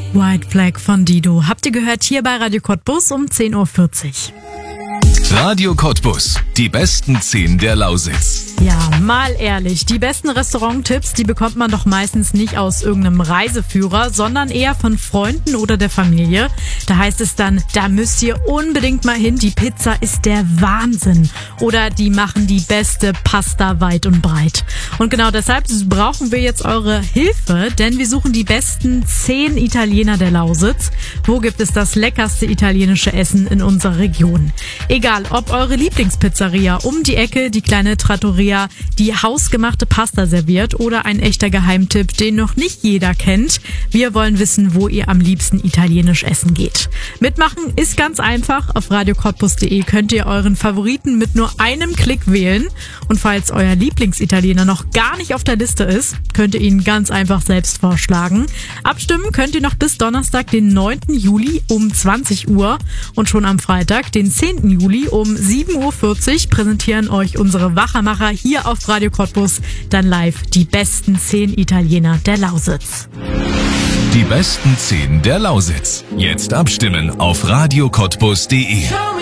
White Flag von Dido. Habt ihr gehört hier bei Radio Cottbus um 10.40 Uhr. Radio Cottbus, die besten 10 der Lausitz. Ja, mal ehrlich, die besten Restauranttipps, die bekommt man doch meistens nicht aus irgendeinem Reiseführer, sondern eher von Freunden oder der Familie. Da heißt es dann, da müsst ihr unbedingt mal hin, die Pizza ist der Wahnsinn. Oder die machen die beste Pasta weit und breit. Und genau deshalb brauchen wir jetzt eure Hilfe, denn wir suchen die besten 10 Italiener der Lausitz. Wo gibt es das leckerste italienische Essen in unserer Region? Egal, ob eure Lieblingspizzeria um die Ecke, die kleine Trattoria, die hausgemachte Pasta serviert oder ein echter Geheimtipp, den noch nicht jeder kennt. Wir wollen wissen, wo ihr am liebsten italienisch essen geht. Mitmachen ist ganz einfach. Auf radiocottbus.de könnt ihr euren Favoriten mit nur einem Klick wählen. Und falls euer Lieblingsitaliener noch gar nicht auf der Liste ist, könnt ihr ihn ganz einfach selbst vorschlagen. Abstimmen könnt ihr noch bis Donnerstag, den 9. Juli um 20 Uhr. Und schon am Freitag, den 10. Juli um 7.40 Uhr präsentieren euch unsere Wachermacher hier auf Radio Cottbus dann live die besten 10 Italiener der Lausitz. Die besten 10 der Lausitz. Jetzt abstimmen auf radiocottbus.de.